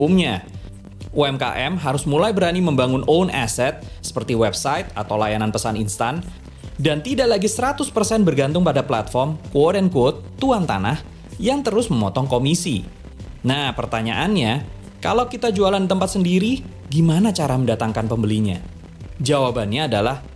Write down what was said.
Umumnya, UMKM harus mulai berani membangun own asset seperti website atau layanan pesan instan dan tidak lagi 100% bergantung pada platform quote-unquote tuan tanah yang terus memotong komisi. Nah, pertanyaannya, kalau kita jualan tempat sendiri, gimana cara mendatangkan pembelinya? Jawabannya adalah